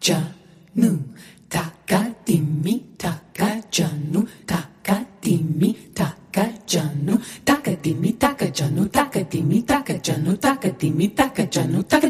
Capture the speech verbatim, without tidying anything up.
janu, taka dimmi, taka janu, taka dimmi, taka janu, taka dimmi, taka janu, taka dimmi, taka janu, taka dimmi, taka janu, taka